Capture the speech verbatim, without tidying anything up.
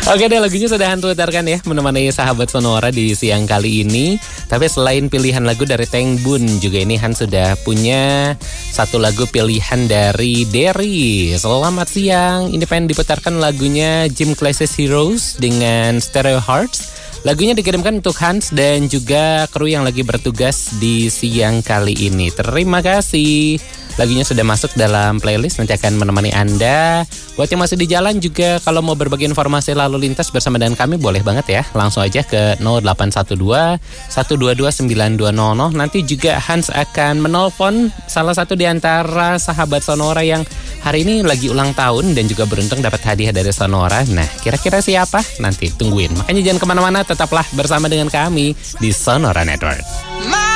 Oke deh, lagunya sudah Hans putarkan ya, menemani sahabat Sonora di siang kali ini. Tapi selain pilihan lagu dari Tank Bun, juga ini Hans sudah punya satu lagu pilihan dari Derry. Selamat siang, ini pengen diputarkan lagunya Gym Classes Heroes dengan Stereo Hearts. Lagunya dikirimkan untuk Hans dan juga kru yang lagi bertugas di siang kali ini. Terima kasih. Lagunya sudah masuk dalam playlist, nanti akan menemani Anda. Buat yang masih di jalan juga, kalau mau berbagi informasi lalu lintas bersama dengan kami, boleh banget ya. Langsung aja ke nol delapan satu dua, satu dua dua, sembilan dua nol nol. Nanti juga Hans akan menelpon salah satu di antara sahabat Sonora yang hari ini lagi ulang tahun dan juga beruntung dapat hadiah dari Sonora. Nah, kira-kira siapa? Nanti tungguin. Makanya jangan kemana-mana, tetaplah bersama dengan kami di Sonora Network.